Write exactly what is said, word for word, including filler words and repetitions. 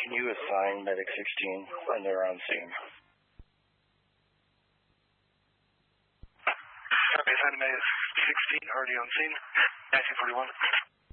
Can you assign Medic sixteen when they're on scene? Okay, assign Medic sixteen, already on scene. nineteen forty-one.